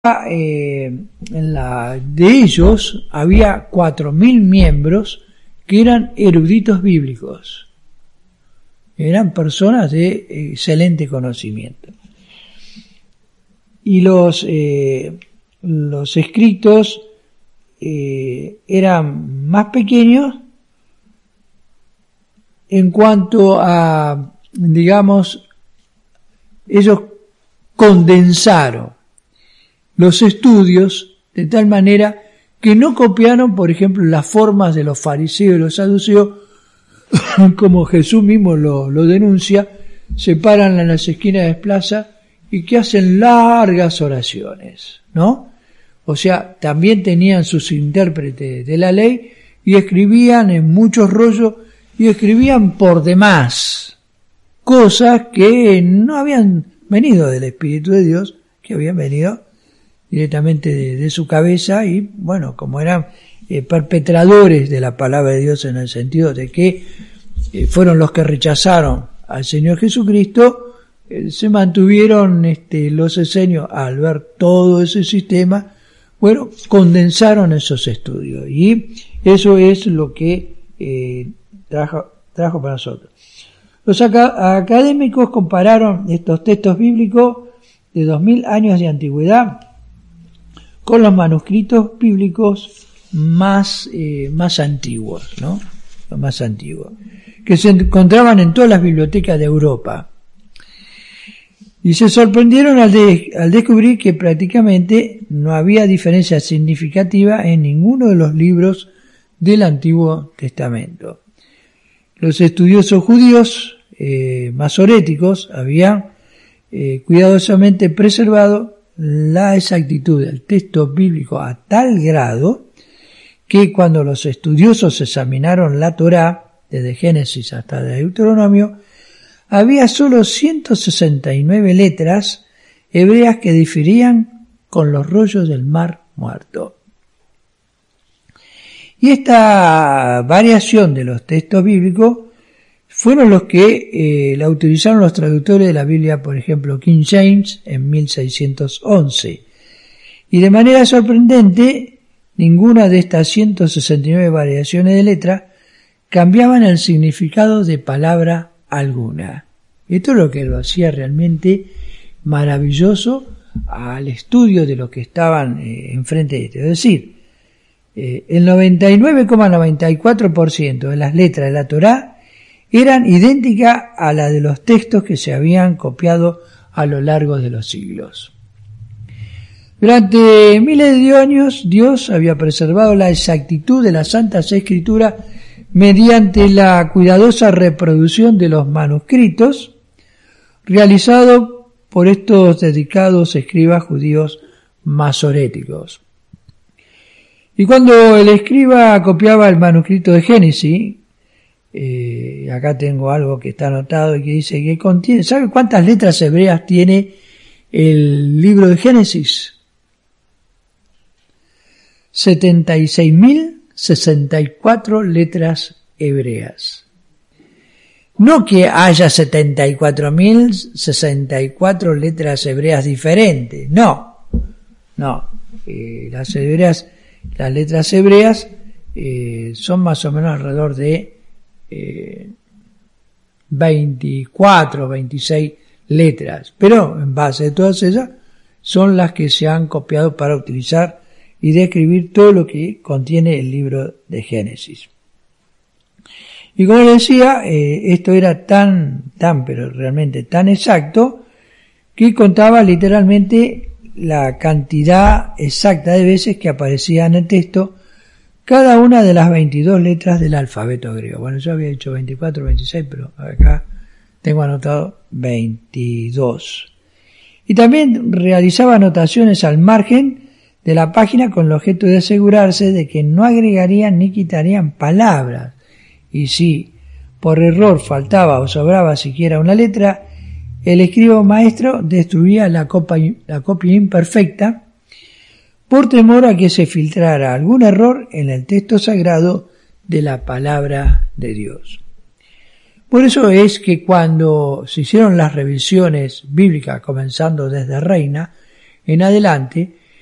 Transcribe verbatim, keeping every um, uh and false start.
eh, en la de ellos había cuatro mil miembros que eran eruditos bíblicos, eran personas de excelente conocimiento, y los eh, los escritos eh, eran más pequeños en cuanto a, digamos, ellos condensaron los estudios de tal manera que no copiaron, por ejemplo, las formas de los fariseos y los saduceos, como Jesús mismo lo, lo denuncia, se paran en las esquinas de plaza y que hacen largas oraciones, ¿no? O sea, también tenían sus intérpretes de la ley y escribían en muchos rollos y escribían por demás cosas que no habían venido del Espíritu de Dios, que habían venido directamente de, de su cabeza, y bueno, como eran eh, perpetradores de la palabra de Dios en el sentido de que eh, fueron los que rechazaron al Señor Jesucristo, eh, se mantuvieron este, los esenios al ver todo ese sistema, bueno, condensaron esos estudios, y eso es lo que eh, trajo, trajo para nosotros. Los acá, académicos compararon estos textos bíblicos de dos mil años de antigüedad con los manuscritos bíblicos más, eh, más antiguos, ¿no? Los más antiguos, que se encontraban en todas las bibliotecas de Europa. Y se sorprendieron al, de, al descubrir que prácticamente no había diferencia significativa en ninguno de los libros del Antiguo Testamento. Los estudiosos judíos eh, masoréticos habían eh, cuidadosamente preservado la exactitud del texto bíblico a tal grado que cuando los estudiosos examinaron la Torá, desde Génesis hasta Deuteronomio, había solo ciento sesenta y nueve letras hebreas que diferían con los rollos del Mar Muerto. Y esta variación de los textos bíblicos fueron los que eh, la utilizaron los traductores de la Biblia, por ejemplo, King James en mil seiscientos once. Y de manera sorprendente, ninguna de estas ciento sesenta y nueve variaciones de letra cambiaban el significado de palabra alguna. Esto es lo que lo hacía realmente maravilloso al estudio de los que estaban eh, enfrente de esto. Es decir, eh, el noventa y nueve coma noventa y cuatro por ciento de las letras de la Torá eran idénticas a las de los textos que se habían copiado a lo largo de los siglos. Durante miles de años, Dios había preservado la exactitud de las Santas Escrituras mediante la cuidadosa reproducción de los manuscritos realizado por estos dedicados escribas judíos masoréticos. Y cuando el escriba copiaba el manuscrito de Génesis, Eh, acá tengo algo que está anotado y que dice que contiene, ¿sabe cuántas letras hebreas tiene el libro de Génesis? setenta y seis mil sesenta y cuatro letras hebreas. No que haya setenta y cuatro mil sesenta y cuatro letras hebreas diferentes, no, no, eh, las hebreas, las letras hebreas eh, son más o menos alrededor de Eh, veinticuatro, veintiséis letras, pero en base de todas ellas son las que se han copiado para utilizar y describir todo lo que contiene el libro de Génesis. Y como les decía, eh, esto era tan, tan, pero realmente tan exacto que contaba literalmente la cantidad exacta de veces que aparecía en el texto cada una de las veintidós letras del alfabeto griego. Bueno, yo había dicho veinticuatro, veintiséis, pero acá tengo anotado veintidós. Y también realizaba anotaciones al margen de la página con el objeto de asegurarse de que no agregarían ni quitarían palabras. Y si por error faltaba o sobraba siquiera una letra, el escriba maestro destruía la copia, la copia imperfecta, por temor a que se filtrara algún error en el texto sagrado de la palabra de Dios. Por eso es que cuando se hicieron las revisiones bíblicas, comenzando desde Reina en adelante,